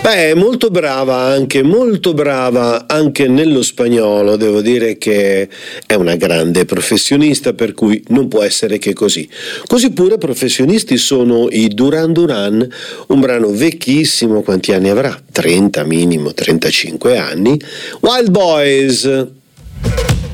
Beh, molto brava anche nello spagnolo, devo dire che è una grande professionista, per cui non può essere che così. Così pure professionisti sono i Duran Duran, un brano vecchissimo, quanti anni avrà? 30 minimo, 35 anni. Wild Boys.